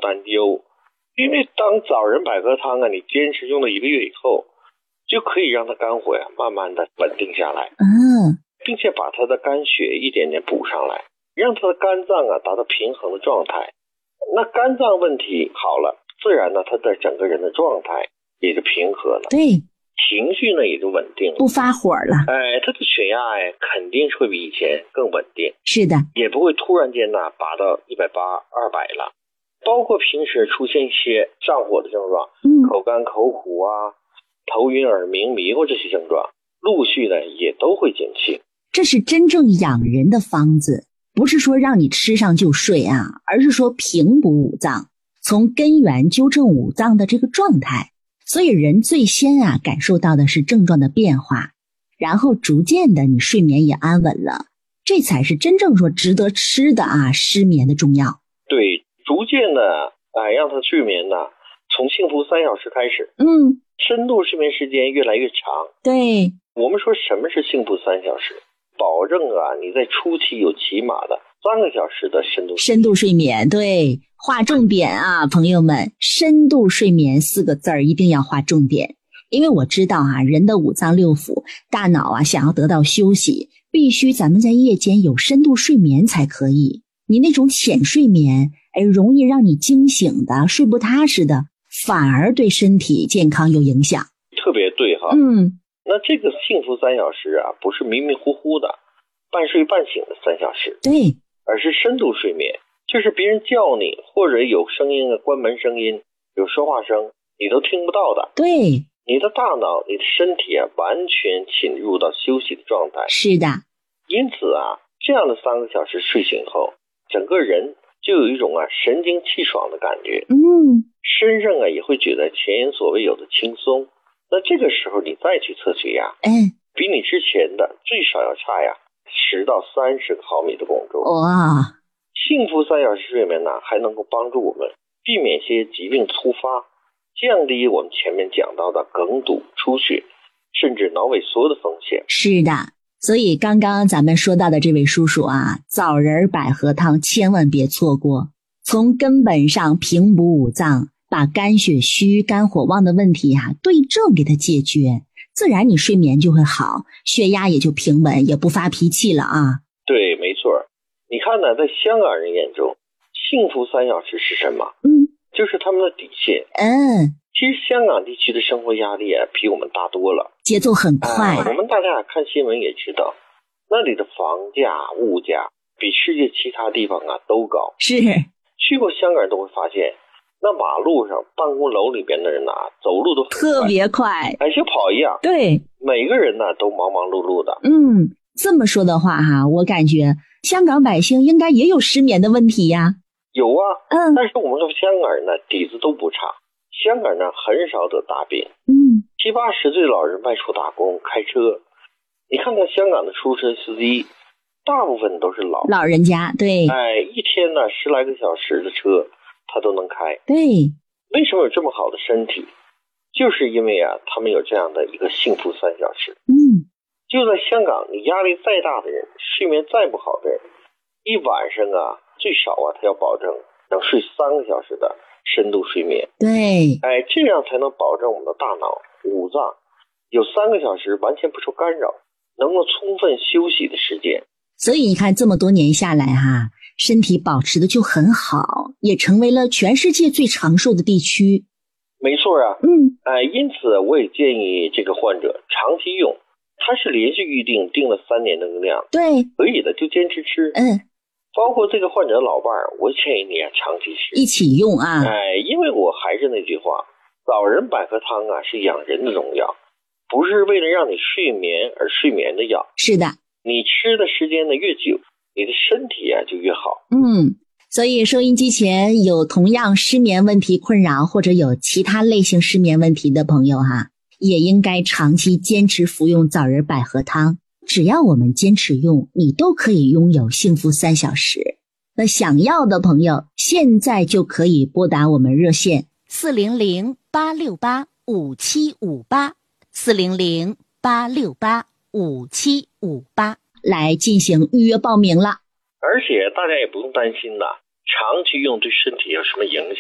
担忧，因为当枣仁百合汤啊，你坚持用了1个月以后，就可以让它肝火呀慢慢的稳定下来，并且把它的肝血一点点补上来，让它的肝脏啊达到平衡的状态。那肝脏问题好了，自然呢，他的整个人的状态也就平和了， 对， 情绪呢也就稳定了， 不发火了。 他的血压肯定是会比以前更稳定， 是的， 也不会突然间呢拔到180、200了。包括平时出现一些上火的症状，口干口苦啊，头晕耳鸣迷糊这些症状，陆续呢也都会减轻。 这是真正养人的方子，不是说让你吃上就睡啊，而是说平补五脏，从根源纠正五脏的这个状态。所以人最先啊感受到的是症状的变化，然后逐渐的你睡眠也安稳了，这才是真正说值得吃的啊失眠的重要。 对，逐渐的让他睡眠呢从幸福3小时开始，深度睡眠时间越来越长。 对， 我们说什么是幸福3小时？保证啊你在初期有起码的3个小时的深度睡眠。 对，划重点啊，朋友们，深度睡眠4个字儿一定要划重点。因为我知道啊，人的五脏六腑，大脑啊想要得到休息，必须咱们在夜间有深度睡眠才可以。你那种浅睡眠，容易让你惊醒的睡不踏实的，反而对身体健康有影响。 特别对哈。那这个幸福3小时啊，不是迷迷糊糊的半睡半醒的3小时， 对， 而是深度睡眠，就是别人叫你或者有声音关门声音有说话声你都听不到的。 对， 你的大脑你的身体啊完全侵入到休息的状态。 是的， 因此啊这样的3个小时睡醒后，整个人就有一种神经气爽的感觉，身上也会觉得前所未有的轻松。那这个时候你再去测血压，比你之前的最少要差10到30个毫米的汞柱。 哇， 幸福3小时睡眠呢，还能够帮助我们避免一些疾病突发，降低我们前面讲到的梗堵、出血，甚至脑萎缩的风险。 是的，所以刚刚咱们说到的这位叔叔啊，枣仁百合汤千万别错过，从根本上平补五脏，把肝血虚、肝火旺的问题对症给它解决，自然你睡眠就会好，血压也就平稳，也不发脾气了啊。 对，没错。你看呢，在香港人眼中，幸福3小时是什么？就是他们的底线。其实香港地区的生活压力比我们大多了， 节奏很快。 我们大家看新闻也知道，那里的房价、物价比世界其他地方都高。 是， 去过香港人都会发现，那马路上办公楼里边的人走路都特别快， 像跑一样。对，每个人都忙忙碌碌的。 这么说的话我感觉香港百姓应该也有失眠的问题呀。 有啊，但是我们说香港人底子都不差，香港人很少得大病。70、80岁老人外出打工开车，你看看香港的出租车司机，大部分都是老人家。对， 一天10来个小时的车他都能开。 对， 为什么有这么好的身体？就是因为他们有这样的一个幸福3小时。就在香港，你压力再大的人，睡眠再不好的人，一晚上最少他要保证能睡3个小时的深度睡眠。 对， 这样才能保证我们的大脑、五脏有3个小时完全不受干扰，能够充分休息的时间。 所以你看这么多年下来身体保持的就很好，也成为了全世界最长寿的地区。 没错啊。因此我也建议这个患者长期用，他是连续预定了3年的量。 对， 可以的就坚持吃。包括这个患者的老伴儿，我建议你长期吃， 一起用啊。 因为我还是那句话，枣仁百合汤是养人的荣药，不是为了让你睡眠而睡眠的药。 是的， 你吃的时间越久，你的身体就越好。 所以收音机前有同样失眠问题困扰，或者有其他类型失眠问题的朋友也应该长期坚持服用枣仁百合汤。只要我们坚持用，你都可以拥有幸福3小时。那想要的朋友现在就可以拨打我们热线400-868-5758 400-868-5758来进行预约报名了。 而且大家也不用担心长期用对身体有什么影响。